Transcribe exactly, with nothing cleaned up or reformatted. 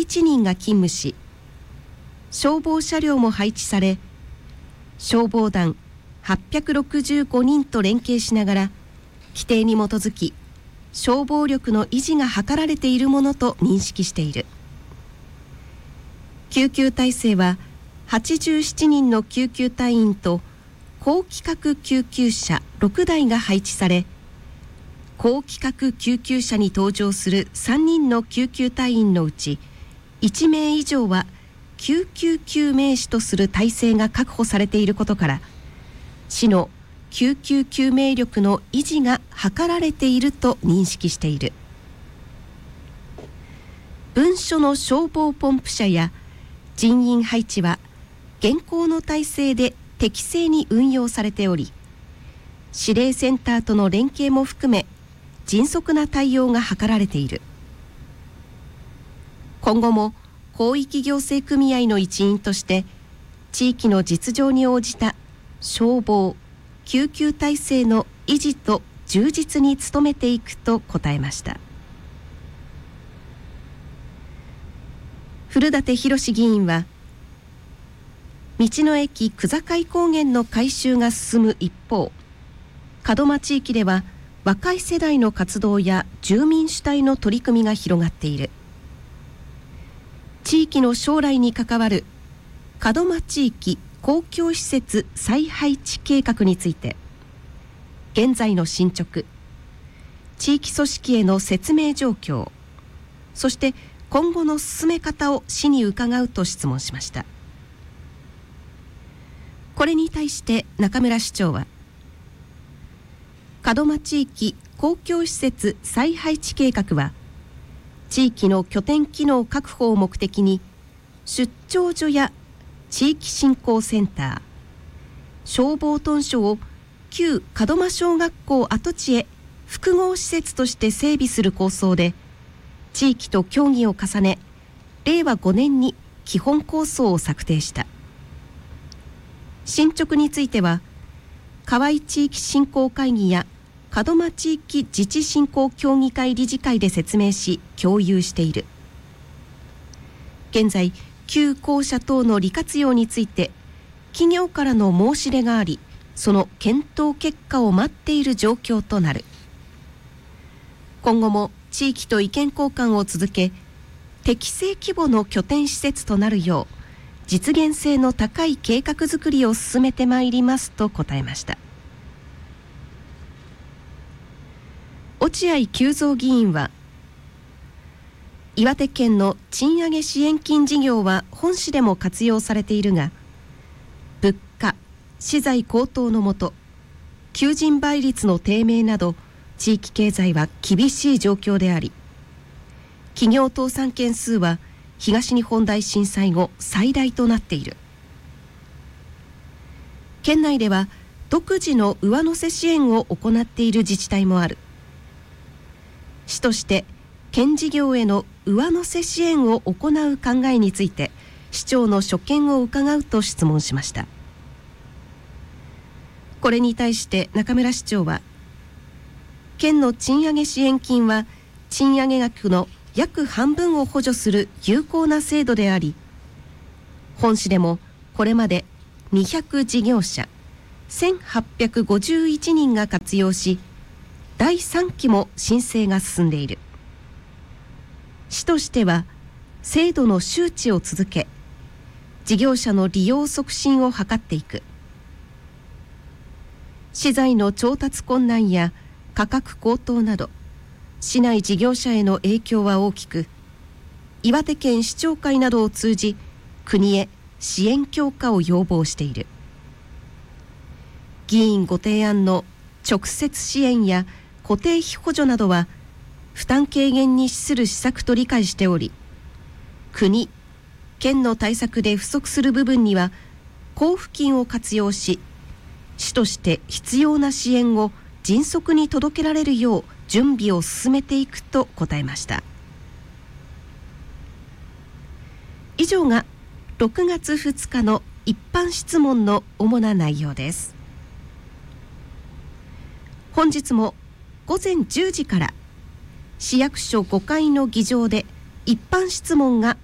ちにんが勤務し、消防車両も配置され、消防団はっぴゃくろくじゅうごにんと連携しながら、規定に基づき消防力の維持が図られているものと認識している。救急体制ははちじゅうななにんの救急隊員と高規格救急車ろくだいが配置され、高規格救急車に搭乗するさんにんの救急隊員のうちいちめい以上は救急救命士とする体制が確保されていることから、市の救急救命力の維持が図られていると認識している。分所の消防ポンプ車や人員配置は現行の体制で適正に運用されており、指令センターとの連携も含め迅速な対応が図られている。今後も広域行政組合の一員として地域の実情に応じた消防・救急体制の維持と充実に努めていくと答えました。古舘博議員は、道の駅区境高原の改修が進む一方、門真地域では若い世代の活動や住民主体の取り組みが広がっている。地域の将来に関わる門真地域公共施設再配置計画について、現在の進捗、地域組織への説明状況、そして今後の進め方を市に伺うと質問しました。これに対して中村市長は、門真地域公共施設再配置計画は、地域の拠点機能確保を目的に出張所や地域振興センター、消防屯所を旧門真小学校跡地へ複合施設として整備する構想で、地域と協議を重ね、れいわごねんに基本構想を策定した。進捗については、河合地域振興会議や門真地域自治振興協議会理事会で説明し共有している。現在、旧校舎等の利活用について企業からの申し出があり、その検討結果を待っている状況となる。今後も地域と意見交換を続け、適正規模の拠点施設となるよう実現性の高い計画づくりを進めてまいりますと答えました。落合久蔵議員は、岩手県の賃上げ支援金事業は本市でも活用されているが、物価・資材高騰のもと、求人倍率の低迷など地域経済は厳しい状況であり、企業倒産件数は東日本大震災後最大となっている。県内では独自の上乗せ支援を行っている自治体もある。市として県事業への上乗せ支援を行う考えについて市長の所見を伺うと質問しました。これに対して中村市長は、県の賃上げ支援金は賃上げ額の約半分を補助する有効な制度であり、本市でもこれまでにひゃく事業者せんはっぴゃくごじゅういちにんが活用し、だいさんきも申請が進んでいる。市としては制度の周知を続け、事業者の利用促進を図っていく。資材の調達困難や価格高騰など市内事業者への影響は大きく、岩手県市長会などを通じ国へ支援強化を要望している。議員ご提案の直接支援や固定費補助などは負担軽減に資する施策と理解しており、国・県の対策で不足する部分には交付金を活用し、市として必要な支援を迅速に届けられるよう準備を進めていくと答えました。以上がろくがつふつかの一般質問の主な内容です。本日もごぜんじゅうじから市役所ごかいの議場で一般質問が